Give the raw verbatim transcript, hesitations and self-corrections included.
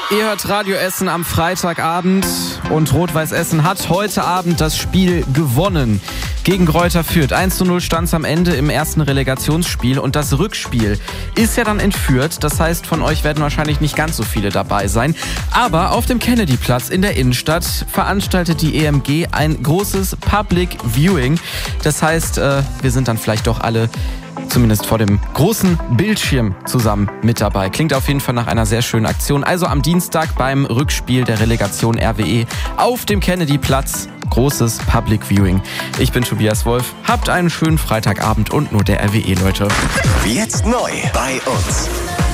Ihr hört Radio Essen am Freitagabend und Rot-Weiß Essen hat heute Abend das Spiel gewonnen gegen Greuther Fürth. eins zu null stand es am Ende im ersten Relegationsspiel und das Rückspiel ist ja dann in Fürth. Das heißt, von euch werden wahrscheinlich nicht ganz so viele dabei sein. Aber auf dem Kennedy-Platz in der Innenstadt veranstaltet die E M G ein großes Public Viewing. Das heißt, wir sind dann vielleicht doch alle zumindest vor dem großen Bildschirm zusammen mit dabei. Klingt auf jeden Fall nach einer sehr schönen Aktion. Also am Dienstag beim Rückspiel der Relegation R W E auf dem Kennedy-Platz. Großes Public Viewing. Ich bin Tobias Wolf. Habt einen schönen Freitagabend und nur der R W E, Leute. Jetzt neu bei uns.